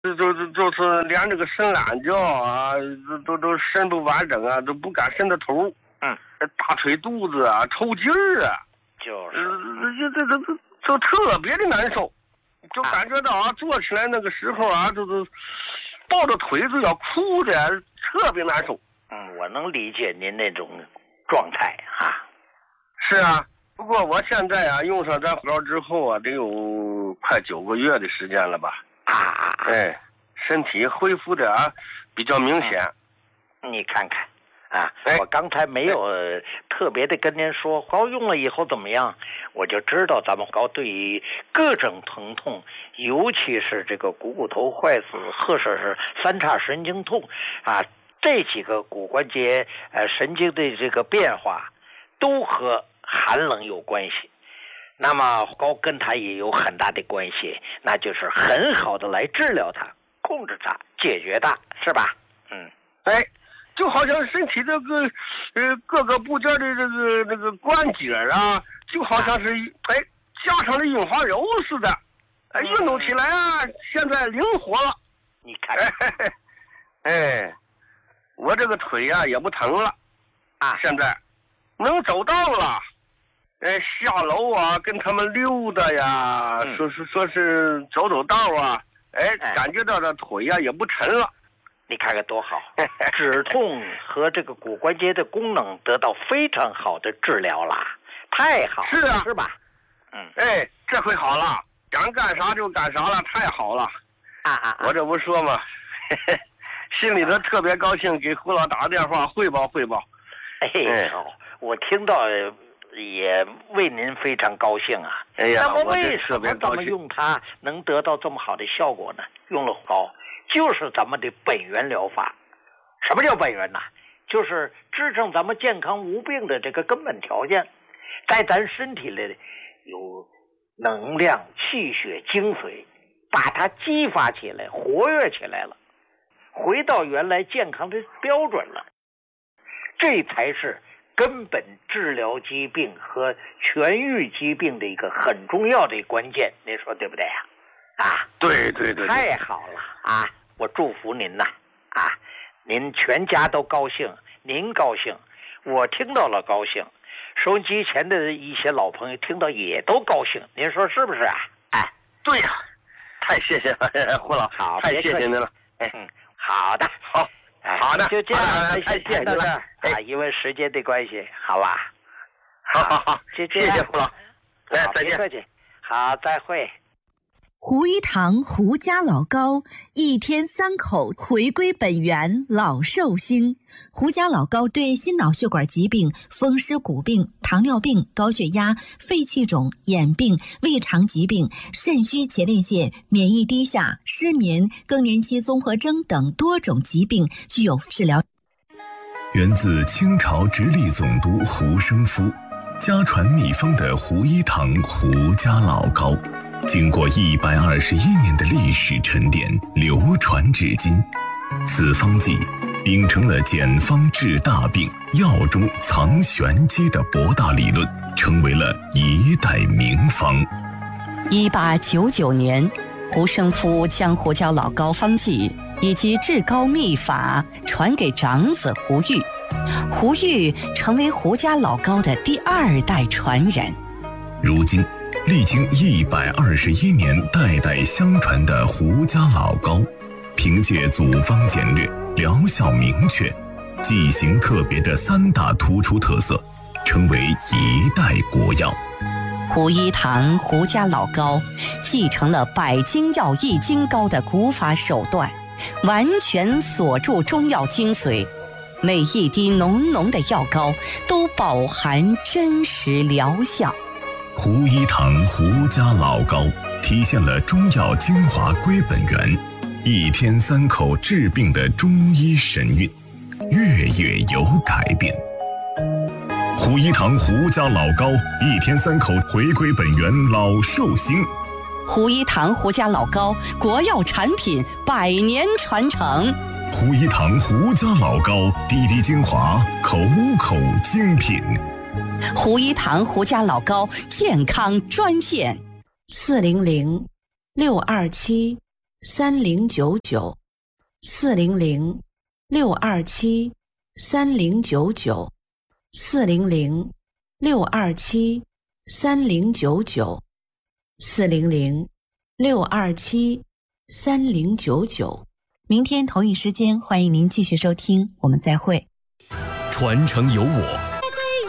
就是连这个伸懒觉啊，都伸不完整啊，都不敢伸着头。大腿肚子啊，抽筋儿啊，就特别的难受，就感觉到啊，坐起来那个时候啊，就是抱着腿子要哭的，特别难受。 我能理解您那种状态啊。 是啊，不过我现在啊，用上这膏之后啊，得有快9个月的时间了吧？身体恢复的啊比较明显。 你看看啊，我刚才没有特别的跟您说膏用了以后怎么样，我就知道咱们膏对于各种疼痛，尤其是这个股骨头坏死或者是三叉神经痛啊，这几个骨关节神经的这个变化都和寒冷有关系。那么膏跟它也有很大的关系，那就是很好的来治疗它，控制它，解决它，是吧？ 就好像身体这个各个部件的这个关节啊，就好像是加上了润滑油似的，运动起来啊，现在灵活了。 你看， 我这个腿啊也不疼了啊，现在能走道了。下楼啊，跟他们溜达呀，说是走道啊，感觉到这腿啊也不沉了。 你看看多好，止痛和这个骨关节的功能得到非常好的治疗了，太好了， 是啊， 是吧？ 这回好了，想干啥就干啥了，太好了。我这不说嘛，心里头特别高兴，给胡老打电话汇报。 我听到也为您非常高兴啊。那么为什么咱们用它能得到这么好的效果呢？用了膏就是咱们的本源疗法。什么叫本源呢？就是支撑咱们健康无病的这个根本条件，在咱身体里有能量、气血、精髓，把它激发起来，活跃起来了，回到原来健康的标准了。这才是根本治疗疾病和痊愈疾病的一个很重要的关键，您说对不对呀？ 对， 太好了啊！我祝福您呐，您全家都高兴，您高兴，我听到了高兴，收音机前的一些老朋友听到也都高兴，您说是不是啊？ 对呀，太谢谢了，胡老， 好， 太谢谢您了。 好的， 好的， 就这样， 太谢谢您了啊，因为时间的关系，好吧？ 好， 就这样， 谢谢胡老，再见。 别客气，好，再会。 胡一堂胡家老膏，1天3口，回归本源，老寿星。胡家老膏对心脑血管疾病、风湿骨病、糖尿病、高血压、肺气肿、眼病、胃肠疾病、肾虚前列腺、免疫低下、失眠、更年期综合征等多种疾病具有治疗。 源自清朝直隶总督胡生夫，家传秘方的胡一堂胡家老膏。经过121年的历史沉淀，流传至今。此方剂秉承了简方治大病、药中藏玄机的博大理论，成为了一代名方。 1899年，胡生夫将胡家老膏方剂以及治膏秘法传给长子胡玉，胡玉成为胡家老膏的第2代传人。 如今历经121年代代相传的胡家老膏，凭借组方简略、疗效明确、剂型特别的3大突出特色，成为一代国药。 胡一堂胡家老膏继承了百金药益精膏的古法手段，完全锁住中药精髓，每一滴浓浓的药膏都饱含真实疗效。 胡一堂胡家老膏体现了中药精华归本源，1天3口治病的中医神韵，月月有改变。胡一堂胡家老膏1天3口回归本源，老寿星。 胡一堂胡家老膏国药产品100年传承。 胡一堂胡家老膏滴滴精华，口口精品。 胡一堂胡家老膏健康专线 400-627-8686。 400-627-3099，400-627-3099，400-627-3099。明天同一时间，欢迎您继续收听，我们再会。 传承有我。